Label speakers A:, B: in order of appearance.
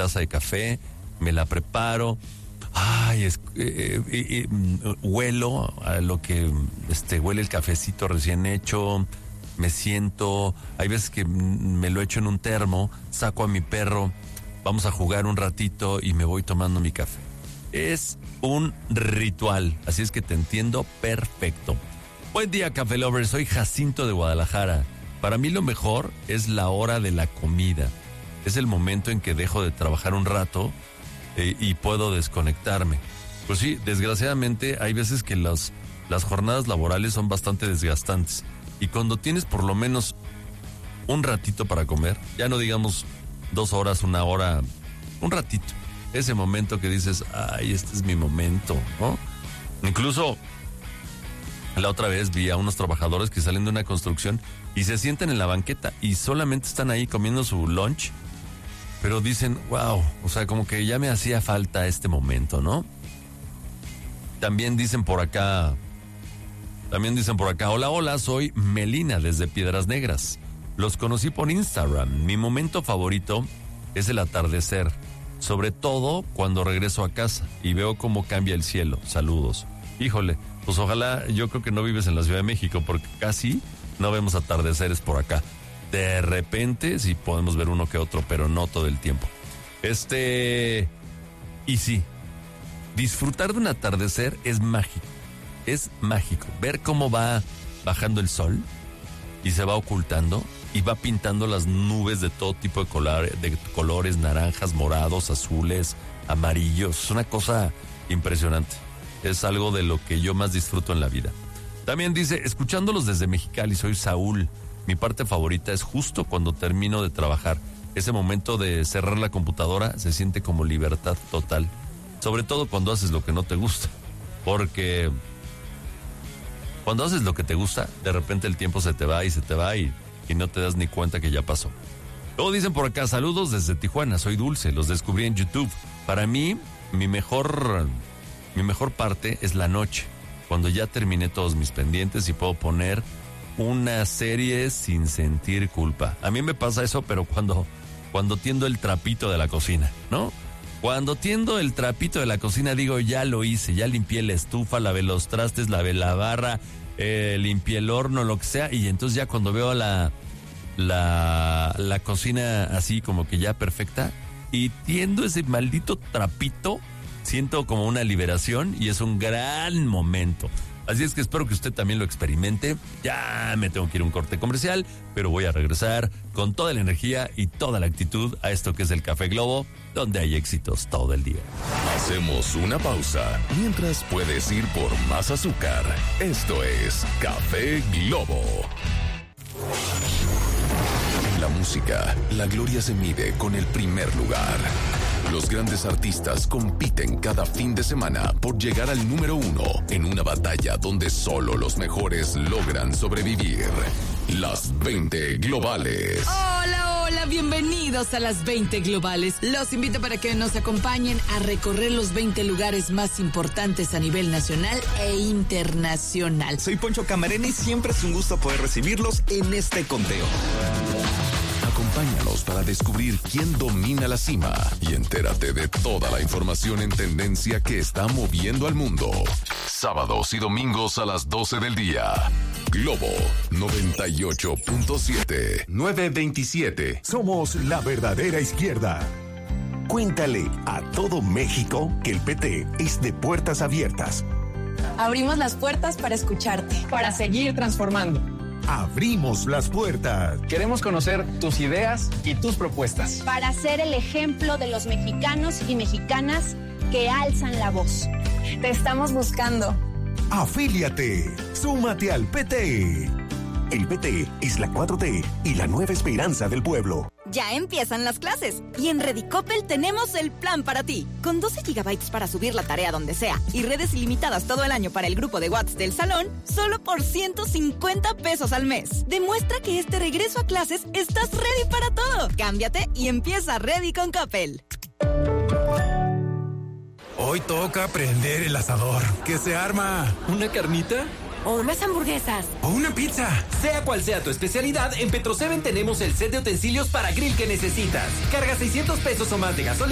A: taza de café, me la preparo. Ay, huelo a lo que huele el cafecito recién hecho. Me siento, hay veces que me lo echo en un termo, saco a mi perro, vamos a jugar un ratito y me voy tomando mi café. Es un ritual, así es que te entiendo perfecto. Buen día, Café Lovers, soy Jacinto de Guadalajara. Para mí lo mejor es la hora de la comida. Es el momento en que dejo de trabajar un rato y puedo desconectarme. Pues sí, desgraciadamente hay veces que las jornadas laborales son bastante desgastantes. Y cuando tienes por lo menos un ratito para comer, ya no digamos 2 horas, 1 hora, un ratito. Ese momento que dices, ay, este es mi momento, ¿no? Incluso la otra vez vi a unos trabajadores que salen de una construcción y se sientan en la banqueta y solamente están ahí comiendo su lunch, pero dicen, wow, o sea, como que ya me hacía falta este momento, ¿no? También dicen por acá, hola, soy Melina desde Piedras Negras. Los conocí por Instagram. Mi momento favorito es el atardecer, sobre todo cuando regreso a casa y veo cómo cambia el cielo. Saludos. Híjole, pues ojalá, yo creo que no vives en la Ciudad de México porque casi no vemos atardeceres por acá. De repente sí podemos ver uno que otro, pero no todo el tiempo. Y sí, disfrutar de un atardecer es mágico. Es mágico ver cómo va bajando el sol y se va ocultando y va pintando las nubes de todo tipo de colores, naranjas, morados, azules, amarillos. Es una cosa impresionante. Es algo de lo que yo más disfruto en la vida. También dice, escuchándolos desde Mexicali, soy Saúl. Mi parte favorita es justo cuando termino de trabajar. Ese momento de cerrar la computadora se siente como libertad total. Sobre todo cuando haces lo que no te gusta. Porque cuando haces lo que te gusta, de repente el tiempo se te va y no te das ni cuenta que ya pasó. Luego dicen por acá, saludos desde Tijuana, soy Dulce, los descubrí en YouTube. Para mí, mi mejor parte es la noche, cuando ya terminé todos mis pendientes y puedo poner una serie sin sentir culpa. A mí me pasa eso, pero cuando tiendo el trapito de la cocina, ¿no? Cuando tiendo el trapito de la cocina digo, ya lo hice, ya limpié la estufa, lavé los trastes, lavé la barra, limpié el horno, lo que sea, y entonces ya cuando veo la cocina así como que ya perfecta y tiendo ese maldito trapito, siento como una liberación y es un gran momento. Así es que espero que usted también lo experimente. Ya me tengo que ir a un corte comercial, pero voy a regresar con toda la energía y toda la actitud a esto que es el Café Globo, donde hay éxitos todo el día.
B: Hacemos una pausa mientras puedes ir por más azúcar. Esto es Café Globo. En la música, la gloria se mide con el primer lugar. Los grandes artistas compiten cada fin de semana por llegar al número 1 en una batalla donde solo los mejores logran sobrevivir. Las 20 Globales.
C: Hola, bienvenidos a las 20 Globales. Los invito para que nos acompañen a recorrer los 20 lugares más importantes a nivel nacional e internacional.
D: Soy Poncho Camarena y siempre es un gusto poder recibirlos en este conteo.
B: Acompáñanos para descubrir quién domina la cima y entérate de toda la información en tendencia que está moviendo al mundo. Sábados y domingos a las 12 del día. Globo 98.7.
E: 927. Somos la verdadera izquierda. Cuéntale a todo México que el PT es de puertas abiertas.
F: Abrimos las puertas para escucharte.
G: Para seguir transformando.
E: Abrimos las puertas.
G: Queremos conocer tus ideas y tus propuestas.
F: Para ser el ejemplo de los mexicanos y mexicanas que alzan la voz. Te estamos buscando.
E: Afíliate. Súmate al PT. El PT es la 4T y la nueva esperanza del pueblo.
H: Ya empiezan las clases y en Redicopel tenemos el plan para ti. Con 12 gigabytes para subir la tarea donde sea y redes ilimitadas todo el año para el grupo de WhatsApp del salón, solo por 150 pesos al mes. Demuestra que este regreso a clases estás ready para todo. Cámbiate y empieza Ready con Coppel.
I: Hoy toca prender el asador. ¿Qué se arma?
J: ¿Una carnita?
K: O unas hamburguesas.
I: O una pizza.
J: Sea cual sea tu especialidad, en Petro 7 tenemos el set de utensilios para grill que necesitas. Carga 600 pesos o más de gasolina